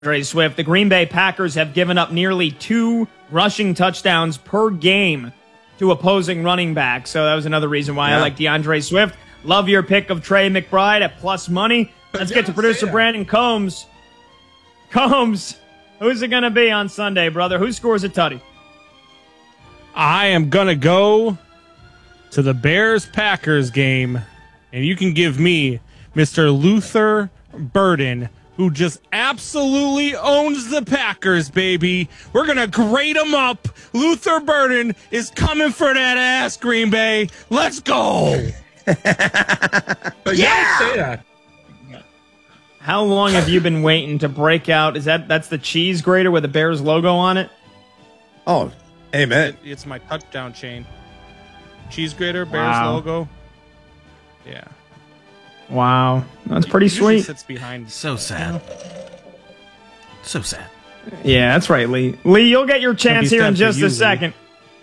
Swift. The Green Bay Packers have given up nearly 2 rushing touchdowns per game to opposing running backs. So that was another reason why I like DeAndre Swift. Love your pick of Trey McBride at plus money. Let's get to producer Brandon Combs. Combs, who's it going to be on Sunday, brother? Who scores a tutty? I am going to go to the Bears-Packers game, and you can give me Mr. Luther Burden, who just absolutely owns the Packers, baby. We're going to grade him up. Luther Burden is coming for that ass, Green Bay. Let's go. Yeah! How long have you been waiting to break out? That's the cheese grater with the Bears logo on it? Oh, amen. It's my touchdown chain. Cheese grater, Bears logo. Yeah. Wow. That's pretty sweet. Sits behind. So sad. So sad. Yeah, that's right, Lee. Lee, you'll get your chance here in just a second.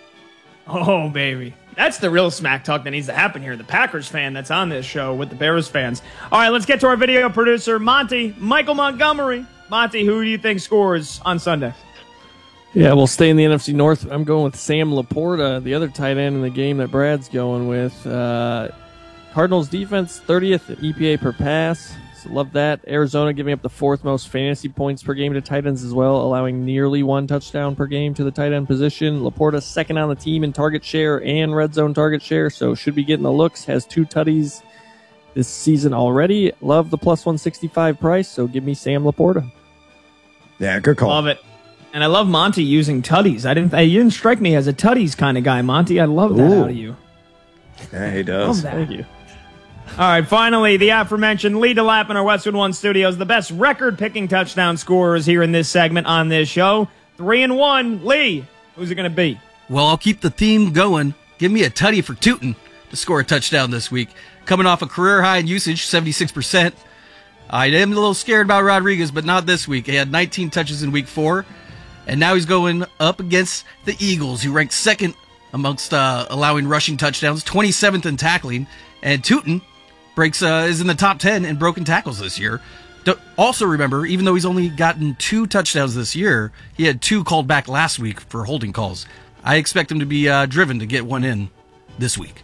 Oh, baby. That's the real smack talk that needs to happen here. The Packers fan that's on this show with the Bears fans. All right, let's get to our video producer, Michael Montgomery. Monty, who do you think scores on Sunday? Yeah, we'll stay in the NFC North. I'm going with Sam Laporta, the other tight end in the game that Brad's going with. Cardinals defense, 30th EPA per pass. So love that. Arizona giving up the 4th most fantasy points per game to tight ends as well, allowing nearly 1 touchdown per game to the tight end position. Laporta second on the team in target share and red zone target share, so should be getting the looks. Has 2 tutties this season already. Love the plus 165 price, so give me Sam Laporta. Yeah, good call. Love it. And I love Monty using tutties. You didn't strike me as a tutties kind of guy, Monty. I love that out of you. Yeah, he does. Love that. Thank you. All right, finally, the aforementioned Lee DeLapp in our Westwood One studios, the best record-picking touchdown scorers here in this segment on this show. 3-1. Lee, who's it going to be? Well, I'll keep the theme going. Give me a tutty for Tootin to score a touchdown this week. Coming off a career high in usage, 76%. I am a little scared about Rodriguez, but not this week. He had 19 touches in week 4, and now he's going up against the Eagles, who ranked 2nd amongst allowing rushing touchdowns, 27th in tackling, and Tootin is in the top 10 in broken tackles this year. Also remember, even though he's only gotten 2 touchdowns this year, he had 2 called back last week for holding calls. I expect him to be driven to get one in this week.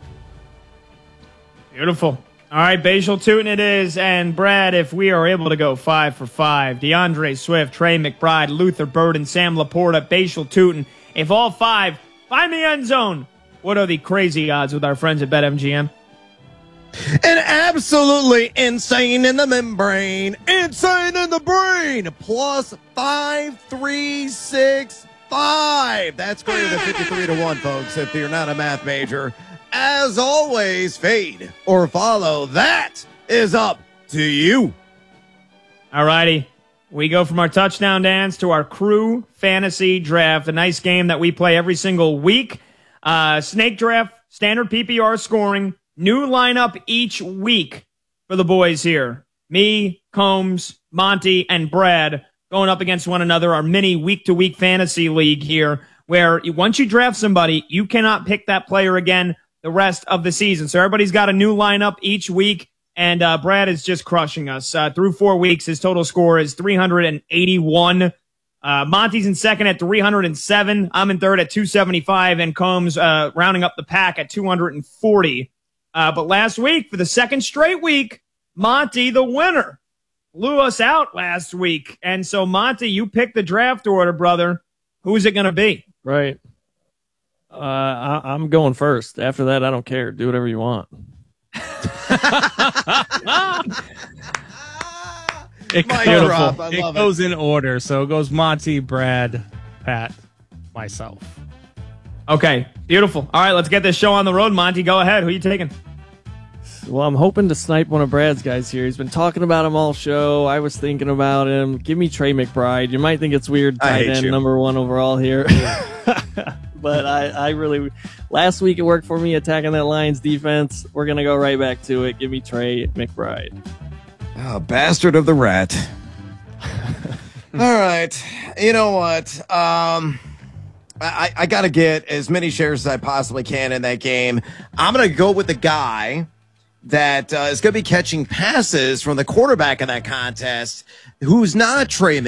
Beautiful. All right, Bajal Tootin it is. And Brad, if we are able to go 5 for 5, DeAndre Swift, Trey McBride, Luther Burden, Sam Laporta, Bajal Tootin, if all 5 find the end zone, what are the crazy odds with our friends at BetMGM? And absolutely insane in the membrane, insane in the brain, plus 5,365. That's greater than 53 to 1, folks, if you're not a math major. As always, fade or follow. That is up to you. All righty. We go from our touchdown dance to our crew fantasy draft, a nice game that we play every single week. Snake draft, standard PPR scoring, new lineup each week for the boys here. Me, Combs, Monty, and Brad going up against one another, our mini week-to-week fantasy league here, where once you draft somebody, you cannot pick that player again the rest of the season. So everybody's got a new lineup each week, and Brad is just crushing us. Through 4 weeks, his total score is 381. Monty's in second at 307. I'm in third at 275, and Combs rounding up the pack at 240. But last week, for the second straight week, Monty, the winner, blew us out last week. And so, Monty, you picked the draft order, brother. Who is it going to be? Right. I'm going first. After that, I don't care. Do whatever you want. It goes in order. So it goes Monty, Brad, Pat, myself. Okay, beautiful. All right, let's get this show on the road. Monty, go ahead. Who are you taking? Well, I'm hoping to snipe one of Brad's guys here. He's been talking about him all show. I was thinking about him. Give me Trey McBride. You might think it's weird, tight end, number 1 overall here. But I really, last week it worked for me attacking that Lions defense. We're going to go right back to it. Give me Trey McBride. Oh, bastard of the rat. All right. You know what? I got to get as many shares as I possibly can in that game. I'm going to go with the guy that is going to be catching passes from the quarterback in that contest, who's not Trey